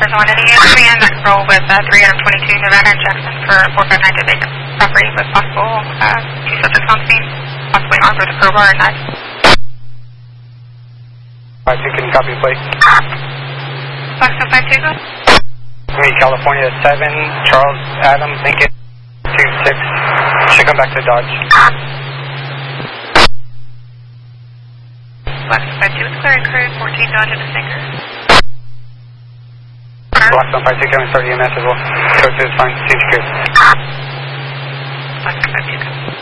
1, any command that roll with 322 Nevada and Jackson for 459 to vacant property with possible 2 subjects on scene, possibly armed with a crowbar and knife. 52, can you copy the plate? Blackstone 52, go. California 7, Charles Adam Lincoln 26, should come back to Dodge. Blackstone 52, it's clearing crew 14 Dodge and a sinker. Blackstone 52, coming 30 EMS as well. Code 2 is fine, seems good. Blackstone 52, go.